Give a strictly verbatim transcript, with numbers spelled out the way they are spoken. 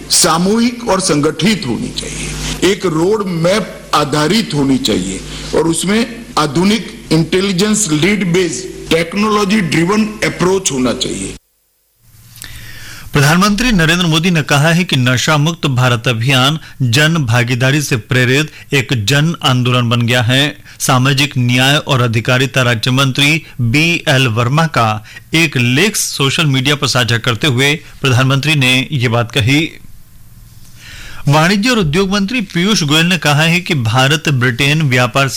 सामूहिक और संगठित होनी चाहिए, एक रोड मैप आधारित होनी चाहिए और उसमें आधुनिक intelligence lead based technology driven approach होना चाहिए। प्रधानमंत्री नरेंद्र मोदी ने कहा है कि नशा मुक्त भारत अभियान जन भागीदारी से प्रेरित एक जन आंदोलन बन गया है। सामाजिक न्याय और अधिकारिता राज्य मंत्री बी एल वर्मा का एक लेख सोशल मीडिया पर साझा करते हुए प्रधानमंत्री ने ये बात कही। वाणिज्य और उद्योग मंत्री पीयूष गोयल ने कहा है कि भारत ब्रिटेन व्यापार